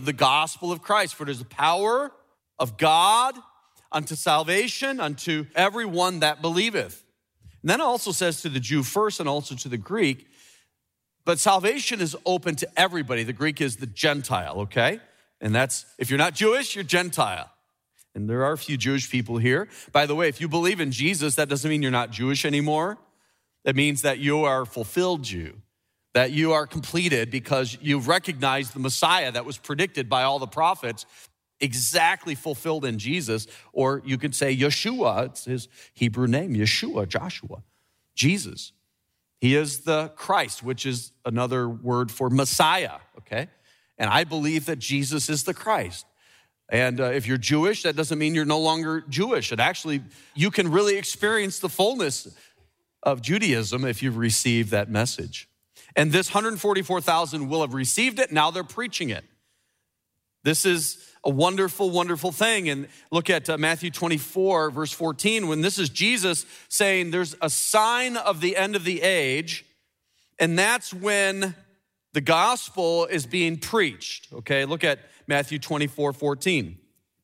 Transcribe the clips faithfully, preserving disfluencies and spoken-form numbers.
the gospel of Christ. For it is the power of God unto salvation, unto everyone that believeth. And then it also says to the Jew first and also to the Greek, but salvation is open to everybody. The Greek is the Gentile, okay? And that's, if you're not Jewish, you're Gentile. And there are a few Jewish people here. By the way, if you believe in Jesus, that doesn't mean you're not Jewish anymore. That means that you are a fulfilled Jew, that you are completed because you've recognized the Messiah that was predicted by all the prophets, exactly fulfilled in Jesus. Or you could say Yeshua, it's his Hebrew name, Yeshua, Joshua, Jesus. He is the Christ, which is another word for Messiah, okay? And I believe that Jesus is the Christ. And uh, if you're Jewish, that doesn't mean you're no longer Jewish. It actually, you can really experience the fullness of Judaism if you've received that message. And this one hundred forty-four thousand will have received it. Now they're preaching it. This is a wonderful, wonderful thing. And look at uh, Matthew twenty-four, verse fourteen, when this is Jesus saying there's a sign of the end of the age, and that's when the gospel is being preached. Okay, look at Matthew twenty-four, fourteen.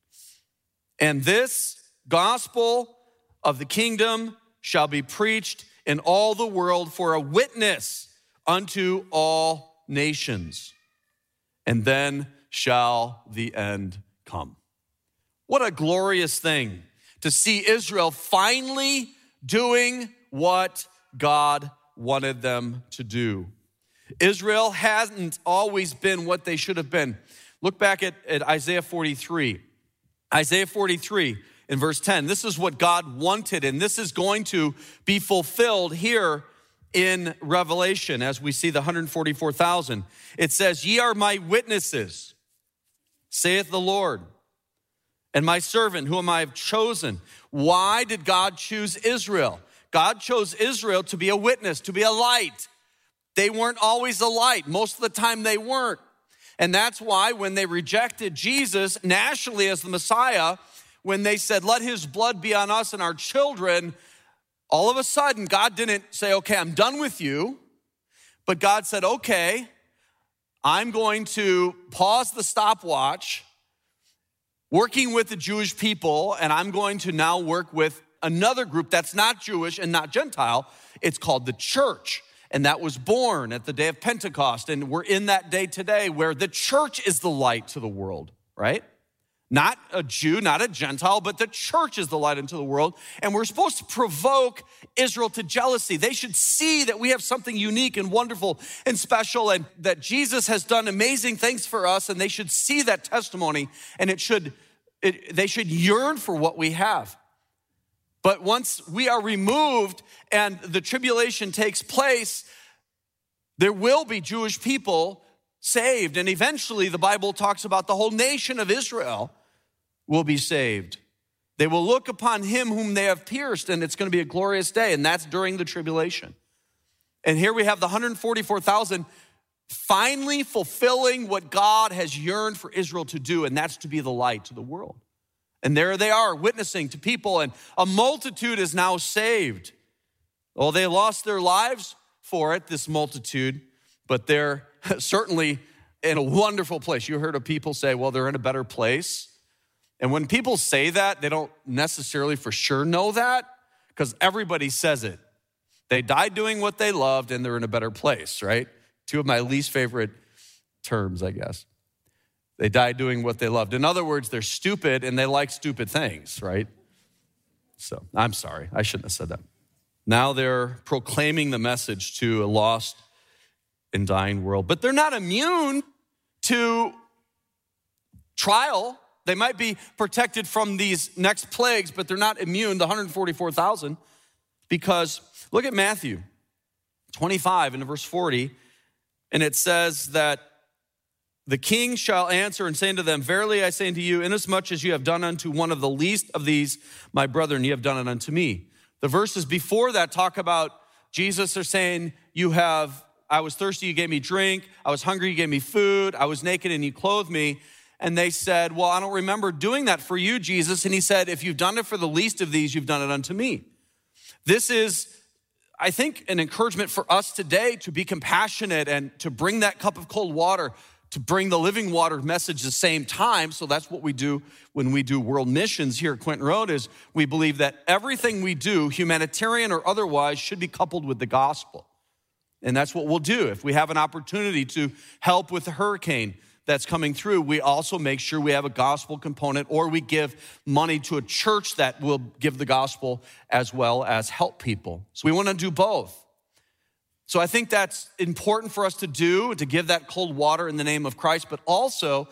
And this gospel of the kingdom shall be preached in all the world for a witness unto all nations. And then shall the end come. What a glorious thing to see Israel finally doing what God wanted them to do. Israel hasn't always been what they should have been. Look back at, at Isaiah forty-three. Isaiah forty-three in verse ten. This is what God wanted, and this is going to be fulfilled here in Revelation as we see the one hundred forty-four thousand. It says, ye are my witnesses, saith the Lord, and my servant whom I have chosen. Why did God choose Israel? God chose Israel to be a witness, to be a light. They weren't always a light. Most of the time they weren't. And that's why when they rejected Jesus nationally as the Messiah, when they said, let his blood be on us and our children, all of a sudden God didn't say, okay, I'm done with you. But God said, okay, I'm going to pause the stopwatch, working with the Jewish people, and I'm going to now work with another group that's not Jewish and not Gentile. It's called the church. And that was born at the day of Pentecost. And we're in that day today where the church is the light to the world, right? Not a Jew, not a Gentile, but the church is the light into the world. And we're supposed to provoke Israel to jealousy. They should see that we have something unique and wonderful and special, and that Jesus has done amazing things for us. And they should see that testimony, and it should, it, they should yearn for what we have. But once we are removed and the tribulation takes place, there will be Jewish people saved. And eventually the Bible talks about the whole nation of Israel will be saved. They will look upon him whom they have pierced, and it's going to be a glorious day. And that's during the tribulation. And here we have the one hundred forty-four thousand finally fulfilling what God has yearned for Israel to do, and that's to be the light to the world. And there they are witnessing to people, and a multitude is now saved. Well, they lost their lives for it, this multitude, but they're certainly in a wonderful place. You heard of people say, well, they're in a better place. And when people say that, they don't necessarily for sure know that, because everybody says it. They died doing what they loved, and they're in a better place, right? Two of my least favorite terms, I guess. They died doing what they loved. In other words, they're stupid and they like stupid things, right? So I'm sorry, I shouldn't have said that. Now they're proclaiming the message to a lost and dying world. But they're not immune to trial. They might be protected from these next plagues, but they're not immune, the one hundred forty-four thousand, because look at Matthew twenty-five and verse forty, and it says that the king shall answer and say unto them, verily I say unto you, inasmuch as you have done unto one of the least of these, my brethren, you have done it unto me. The verses before that talk about Jesus are saying, you have, I was thirsty, you gave me drink. I was hungry, you gave me food. I was naked and you clothed me. And they said, well, I don't remember doing that for you, Jesus. And he said, if you've done it for the least of these, you've done it unto me. This is, I think, an encouragement for us today to be compassionate and to bring that cup of cold water to bring the living water message at the same time. So that's what we do when we do world missions here at Quinton Road, is we believe that everything we do, humanitarian or otherwise, should be coupled with the gospel. And that's what we'll do. If we have an opportunity to help with the hurricane that's coming through, we also make sure we have a gospel component, or we give money to a church that will give the gospel as well as help people. So we want to do both. So I think that's important for us to do, to give that cold water in the name of Christ. But also,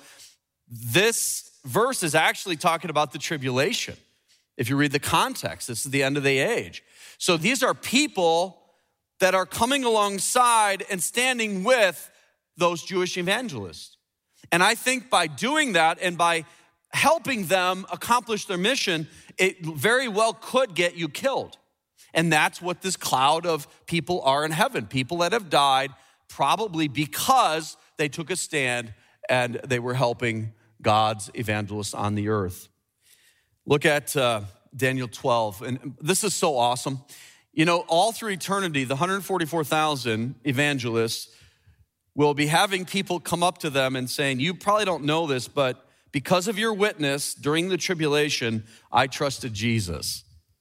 this verse is actually talking about the tribulation. If you read the context, this is the end of the age. So these are people that are coming alongside and standing with those Jewish evangelists. And I think by doing that and by helping them accomplish their mission, it very well could get you killed. And that's what this cloud of people are in heaven. People that have died probably because they took a stand and they were helping God's evangelists on the earth. Look at uh, Daniel twelve. And this is so awesome. You know, all through eternity, the one hundred forty-four thousand evangelists will be having people come up to them and saying, you probably don't know this, but because of your witness during the tribulation, I trusted Jesus.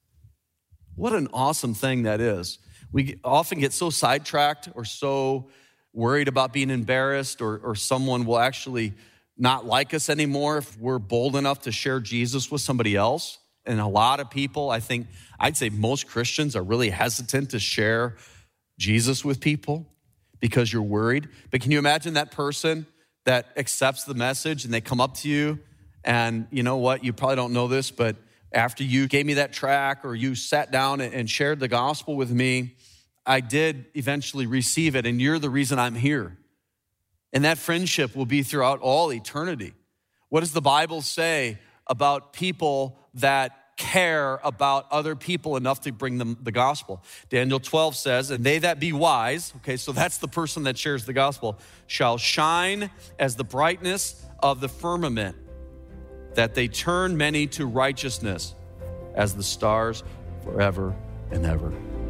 What an awesome thing that is. We often get so sidetracked or so worried about being embarrassed, or, or someone will actually not like us anymore if we're bold enough to share Jesus with somebody else. And a lot of people, I think, I'd say most Christians are really hesitant to share Jesus with people because you're worried. But can you imagine that person that accepts the message and they come up to you and, you know what, you probably don't know this, but after you gave me that track or you sat down and shared the gospel with me, I did eventually receive it, and you're the reason I'm here. And that friendship will be throughout all eternity. What does the Bible say about people that care about other people enough to bring them the gospel? Daniel twelve says, and they that be wise, okay, so that's the person that shares the gospel, shall shine as the brightness of the firmament, that they turn many to righteousness as the stars forever and ever.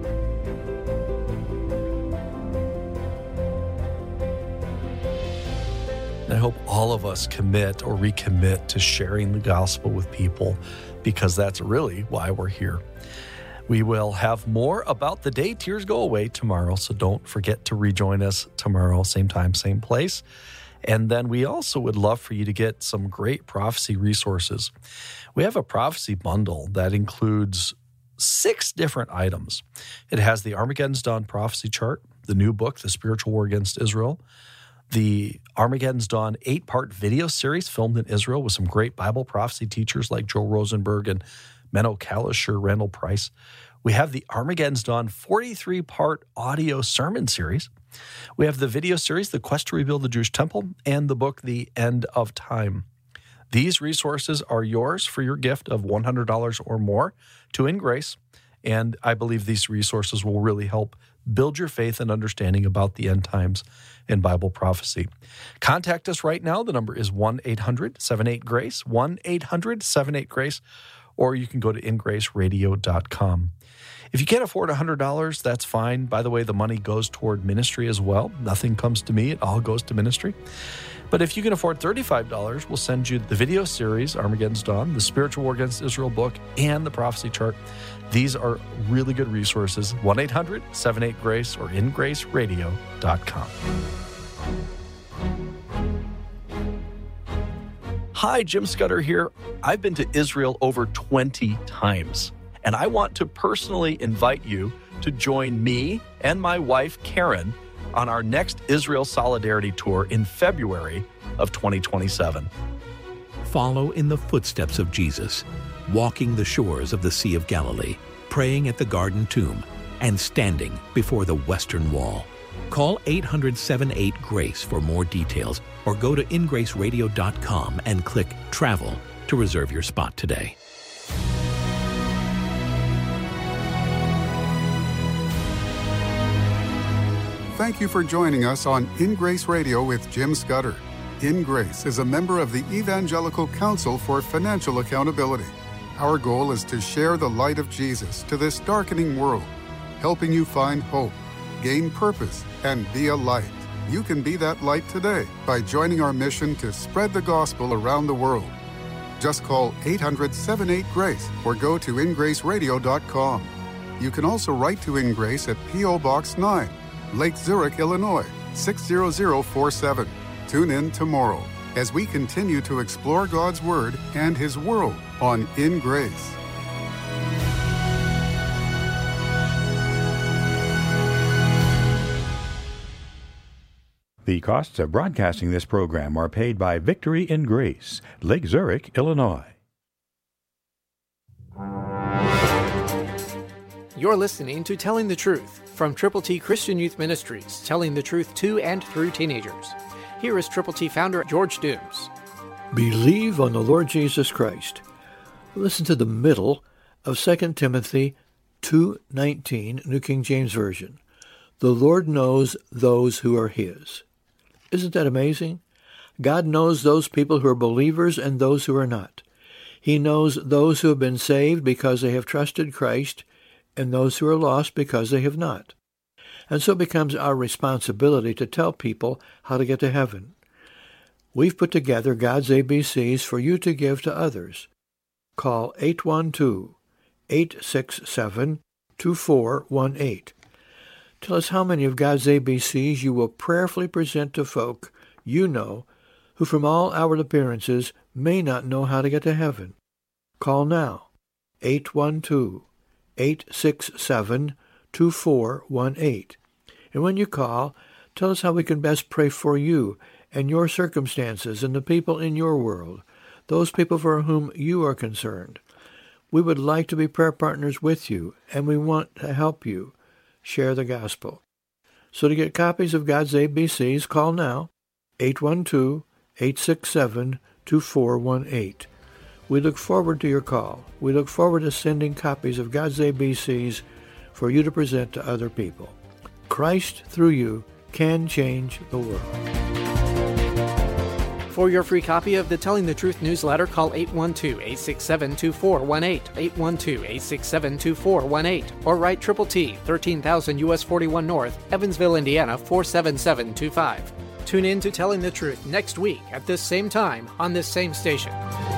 I hope all of us commit or recommit to sharing the gospel with people, because that's really why we're here. We will have more about the day tears go away tomorrow, so don't forget to rejoin us tomorrow, same time, same place. And then we also would love for you to get some great prophecy resources. We have a prophecy bundle that includes six different items. It has the Armageddon's Dawn prophecy chart, the new book, The Spiritual War Against Israel, the Armageddon's Dawn eight-part video series filmed in Israel with some great Bible prophecy teachers like Joel Rosenberg and Menno Kalisher, Randall Price. We have the Armageddon's Dawn forty-three part audio sermon series. We have the video series, The Quest to Rebuild the Jewish Temple, and the book, The End of Time. These resources are yours for your gift of one hundred dollars or more to In Grace, and I believe these resources will really help build your faith and understanding about the end times and Bible prophecy. Contact us right now. The number is one eight hundred seven eight GRACE, one eight hundred seven eight GRACE, or you can go to in grace radio dot com. If you can't afford one hundred dollars, that's fine. By the way, the money goes toward ministry as well. Nothing comes to me. It all goes to ministry. But if you can afford thirty-five dollars, we'll send you the video series, Armageddon's Dawn, the Spiritual War Against Israel book, and the prophecy chart. These are really good resources. one eight hundred seven eight GRACE or in grace radio dot com. Hi, Jim Scudder here. I've been to Israel over twenty times, and I want to personally invite you to join me and my wife, Karen, on our next Israel Solidarity Tour in February of twenty twenty-seven. Follow in the footsteps of Jesus, walking the shores of the Sea of Galilee, praying at the Garden Tomb, and standing before the Western Wall. Call eight hundred seven eight GRACE for more details, or go to in grace radio dot com and click Travel to reserve your spot today. Thank you for joining us on In Grace Radio with Jim Scudder. In Grace is a member of the Evangelical Council for Financial Accountability. Our goal is to share the light of Jesus to this darkening world, helping you find hope, gain purpose, and be a light. You can be that light today by joining our mission to spread the gospel around the world. Just call eight hundred, seven eight, GRACE or go to in grace radio dot com. You can also write to In Grace at P O Box nine, Lake Zurich, Illinois, six zero zero four seven. Tune in tomorrow as we continue to explore God's Word and His world on In Grace. The costs of broadcasting this program are paid by Victory in Grace, Lake Zurich, Illinois. You're listening to Telling the Truth from Triple T Christian Youth Ministries, telling the truth to and through teenagers. Here is Triple T founder George Dooms. Believe on the Lord Jesus Christ. Listen to the middle of Second Timothy two nineteen, New King James Version. The Lord knows those who are His. Isn't that amazing? God knows those people who are believers and those who are not. He knows those who have been saved because they have trusted Christ and those who are lost because they have not. And so it becomes our responsibility to tell people how to get to heaven. We've put together God's A B Cs for you to give to others. Call eight one two, eight six seven, two four one eight. Tell us how many of God's A B Cs you will prayerfully present to folk you know who from all outward appearances may not know how to get to heaven. Call now, eight one two, eight six seven, two four one eight. And when you call, tell us how we can best pray for you and your circumstances and the people in your world, those people for whom you are concerned. We would like to be prayer partners with you, and we want to help you share the gospel. So to get copies of God's A B Cs, call now, eight one two, eight six seven, two four one eight. We look forward to your call. We look forward to sending copies of God's A B Cs for you to present to other people. Christ, through you, can change the world. For your free copy of the Telling the Truth newsletter, call eight one two, eight six seven, two four one eight, eight one two, eight six seven, two four one eight, or write Triple T, thirteen thousand U S forty-one North, Evansville, Indiana, four seven seven two five. Tune in to Telling the Truth next week at this same time on this same station.